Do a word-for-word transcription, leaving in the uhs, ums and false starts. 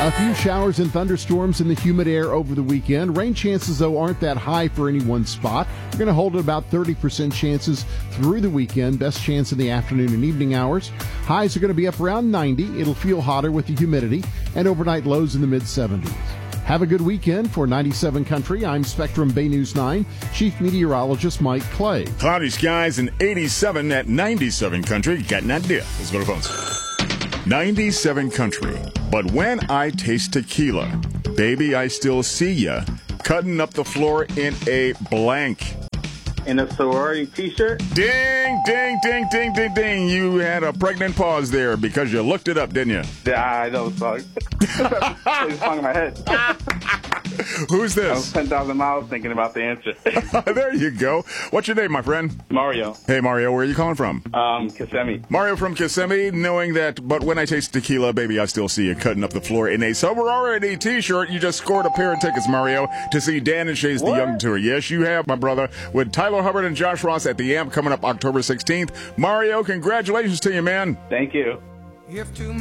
A few showers and thunderstorms in the humid air over the weekend. Rain chances, though, aren't that high for any one spot. We're going to hold at about thirty percent chances through the weekend. Best chance in the afternoon and evening hours. Highs are going to be up around ninety. It'll feel hotter with the humidity, and overnight lows in the mid seventies. Have a good weekend. For ninety-seven Country, I'm Spectrum Bay News nine Chief Meteorologist Mike Clay. Cloudy skies and eighty-seven at ninety-seven Country. Got an idea? Let's go to phones. ninety-seven Country. But when I taste tequila, baby, I still see ya cutting up the floor in a blank. In a sorority T-shirt? Ding, ding, ding, ding, ding, ding. You had a pregnant pause there because you looked it up, didn't you? Yeah, I know the song. It's song in my head. Who's I was this? ten thousand miles thinking about the answer. There you go. What's your name, my friend? Mario. Hey, Mario, where are you calling from? Um, Kissimmee. Mario from Kissimmee, knowing that, but when I taste tequila, baby, I still see you cutting up the floor in a sorority T-shirt. You just scored a pair of tickets, Mario, to see Dan and Shay's The What? Young Tour. Yes, you have, my brother, with Tyler Hubbard and Josh Ross at the A M P coming up October sixteenth. Mario, congratulations to you, man. Thank you. If